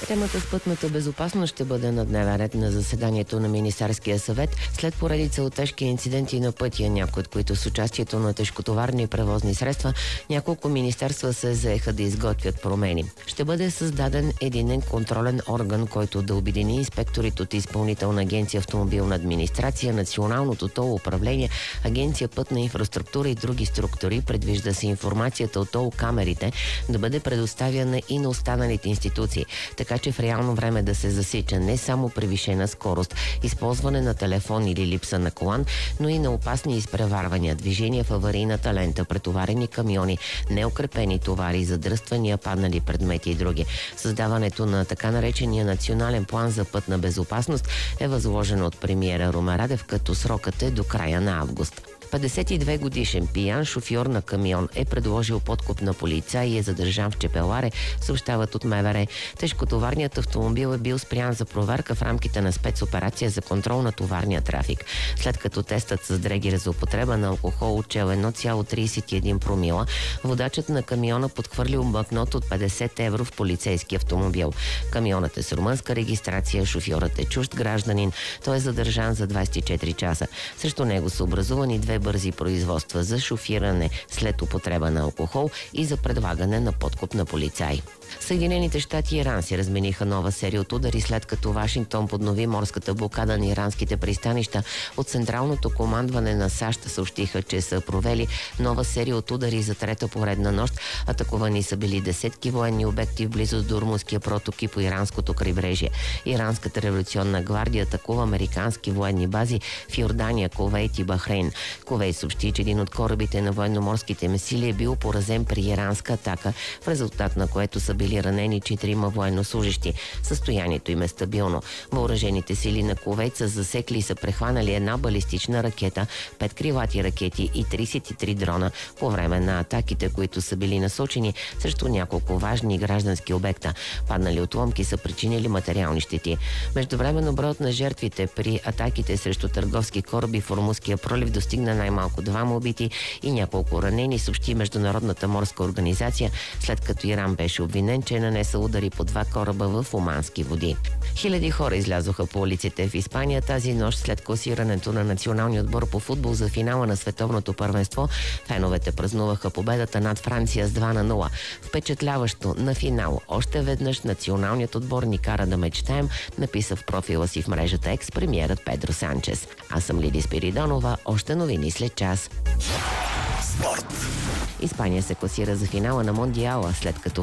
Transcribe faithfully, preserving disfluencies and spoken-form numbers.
Темата с пътната безопасност ще бъде на дневен ред на заседанието на Министерския съвет след поредица от тежки инциденти на пътя, някои от които с участието на тежкотоварни превозни средства. Няколко министерства се заеха да изготвят промени. Ще бъде създаден единен контролен орган, който да обедини инспекторите от Изпълнителна агенция автомобилна администрация, Националното тол управление, Агенция пътна инфраструктура и други структури. Предвижда се информацията от тол камерите да бъде предоставяна и на останалите институции, така че в реално време да се засича не само превишена скорост, използване на телефон или липса на колан, но и на опасни изпреварвания, движения в аварийната лента, претоварени камиони, неукрепени товари, задръствания, паднали предмети и други. Създаването на така наречения национален план за пътна безопасност е възложено от премиера Румен Радев, като срокът е до края на август. петдесет и две годишен пиян шофьор на камион е предложил подкуп на полицай и е задържан в Чепеларе, съобщават от МВР. Тежкотоварният автомобил е бил спрян за проверка в рамките на спецоперация за контрол на товарния трафик. След като тестът с дрегер за употреба на алкохол отчел едно цяло тридесет и един промила, водачът на камиона подхвърлил банкнот от петдесет евро в полицейски автомобил. Камионът е с румънска регистрация, шофьорът е чужд гражданин. Той е задържан за двадесет и четири часа. Срещу него са образувани две бързи производства за шофиране след употреба на алкохол и за предлагане на подкуп на полицай. Съединените щати и Иран си размениха нова серия от удари, след като Вашингтон поднови морската блокада на иранските пристанища. От Централното командване на САЩ съобщиха, че са провели нова серия от удари за трета поредна нощ. Атакувани са били десетки военни обекти в близост до Румънския проток по иранското крайбрежие. Иранската революционна гвардия атакува американски военни бази в Йордания, Кувейт и Бахрейн. Кувейт съобщи, че един от корабите на военноморските сили е бил поразен при иранска атака, в резултат на което са били ранени четирима военнослужещи. Състоянието им е стабилно. Въоръжените сили на Кувейт са засекли и са прехванали една балистична ракета, пет крилати ракети и тридесет и три дрона по време на атаките, които са били насочени срещу няколко важни граждански обекта. Паднали отломки са причинили материални щети. Междувременно броят на жертвите при атаките срещу търговски кораби в Ормузския пролив достигна най-малко двама убити и няколко ранени, съобщи Международната морска организация, след като Иран беше обвинен, че е нанесъл удари по два кораба в омански води. Хиляди хора излязоха по улиците в Испания тази нощ след класирането на националния отбор по футбол за финала на световното първенство. Феновете празнуваха победата над Франция с два на нула. Впечатляващо на финал. Още веднъж националният отбор ни кара да мечтаем, написа в профила си в мрежата Екс премиерът Педро Санчес. Аз съм Лиди Спиридонова. Още новини след час. Спорт. Испания се класира за финала на Мондиала, след като